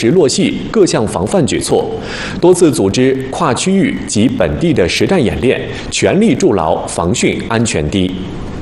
实落细各项防范举措，多次组织跨区域及本地的实战演练，全力筑牢防汛安全堤。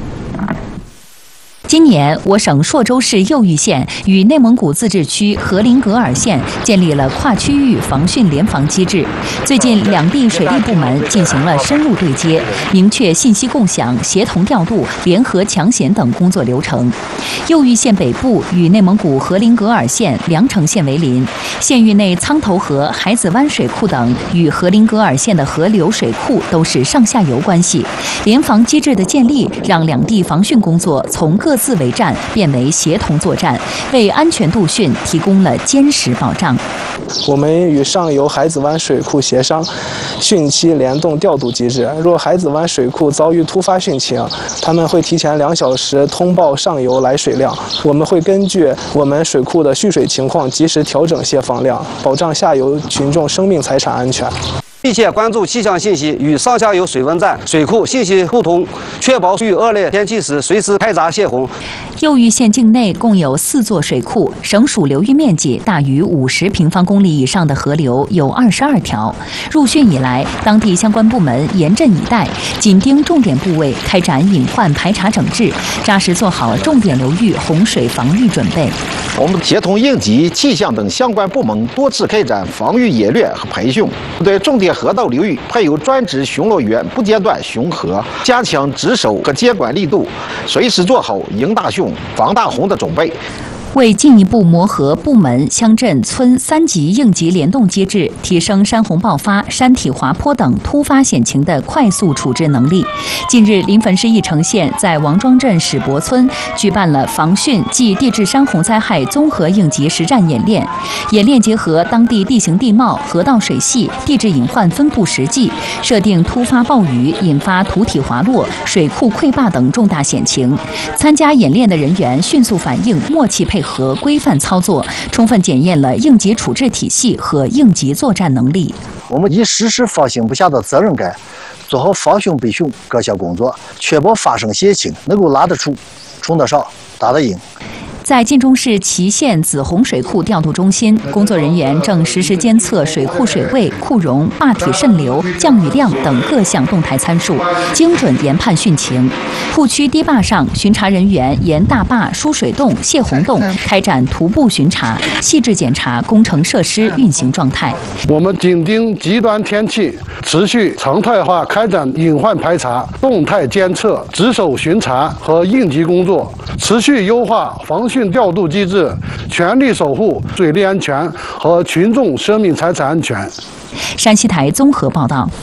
今年，我省朔州市右峪县与内蒙古自治区和林格尔县建立了跨区域防汛联防机制。最近，两地水利部门进行了深入对接，明确信息共享、协同调度、联合抢险等工作流程。右峪县北部与内蒙古和林格尔县、凉城县为邻，县域内苍头河、海子湾水库等与和林格尔县的河流水库都是上下游关系。联防机制的建立，让两地防汛工作从各自为战变为协同作战，为安全度汛提供了坚实保障。 我们与上游海子湾水库协商汛期联动调度机制，若海子湾水库遭遇突发汛情，他们会提前2小时通报上游来水量，我们会根据我们水库的蓄水情况及时调整泄放量，保障下游群众生命财产安全。 密切关注气象信息，与上下游水文站、水库信息互通，确保遇恶劣天气时随时开闸泄洪。 右峪县境内共有4座水库，省属流域面积大于50平方公里以上的河流有22条。入汛以来，当地相关部门严阵以待，紧盯重点部位开展隐患排查整治，扎实做好重点流域洪水防御准备。 我们协同应急、气象等相关部门多次开展防御演练和培训，对重点河道流域配有专职巡逻员，不间断巡河，加强值守和监管力度，随时做好迎大汛、防大洪的准备。 为进一步磨合部门、乡镇、村3级应急联动机制，提升山洪爆发、山体滑坡等突发险情的快速处置能力，近日，临汾市翼城县在王庄镇史博村举办了防汛暨地质山洪灾害综合应急实战演练。演练结合当地地形地貌、河道水系、地质隐患分布实际，设定突发暴雨引发土体滑落、水库溃坝等重大险情。参加演练的人员迅速反应、默契配合、规范操作，充分检验了应急处置体系和应急作战能力。 我们以实施放心不下的责任感，做好防汛备汛各项工作，确保发生险情能够拉得出、冲得上、打得赢。 在晋中市祁县子洪水库调度中心，工作人员正实时监测水库水位、库容、坝体渗流、降雨量等各项动态参数，精准研判汛情。库区堤坝上，巡查人员沿大坝、输水洞、泄洪洞开展徒步巡查，细致检查工程设施运行状态。 我们紧盯极端天气，持续常态化开展隐患排查、动态监测、值守巡查和应急工作，持续优化防汛调度机制，全力守护水利安全和群众生命财产安全。 山西台综合报道。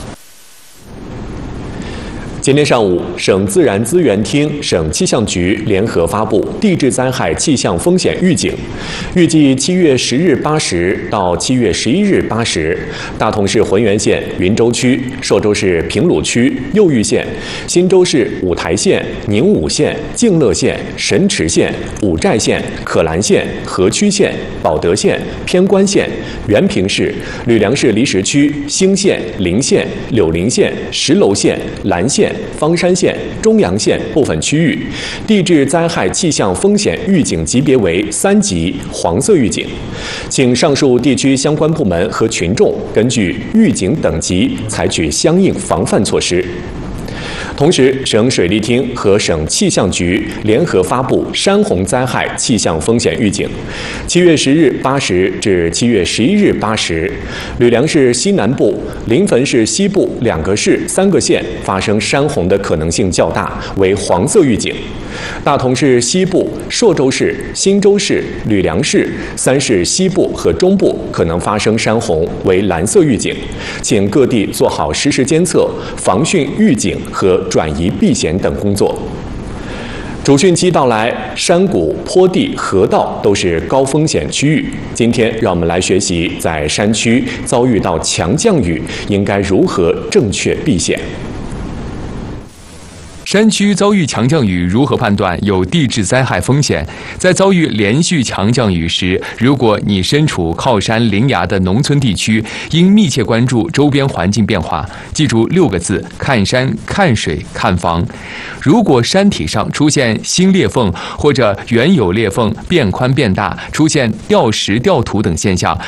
今天上午，省自然资源厅、省气象局联合发布地质灾害气象风险预警。预计7月10日8时到7月11日8时，大同市浑源县云州区、朔州市平鲁区、右峪县、忻州市五台县、宁武县、静乐县、神池县、五寨县、可兰县、河曲县、保德县、偏关县、原平市、吕梁市离石区、兴县、临县、柳林县、石楼县、兰县、方山县、中阳县部分区域，地质灾害气象风险预警级别为3级黄色预警，请上述地区相关部门和群众根据预警等级采取相应防范措施。同时，省水利厅和省气象局联合发布山洪灾害气象风险预警。7月10日8时至7月11日8时，吕梁市西南部、临汾市西部2个市3个县发生山洪的可能性较大，为黄色预警。大同市西部、朔州市、忻州市、吕梁市3市西部和中部可能发生山洪，为蓝色预警。请各地做好实时监测、防汛预警和转移避险等工作。主汛期到来，山谷、坡地、河道都是高风险区域。今天，让我们来学习在山区遭遇到强降雨，应该如何正确避险。 山区遭遇强降雨如何判断有地质灾害风险？在遭遇连续强降雨时，如果你身处靠山临崖的农村地区，应密切关注周边环境变化，记住6个字：看山、看水、看房。如果山体上出现新裂缝或者原有裂缝变宽变大，出现掉石掉土等现象，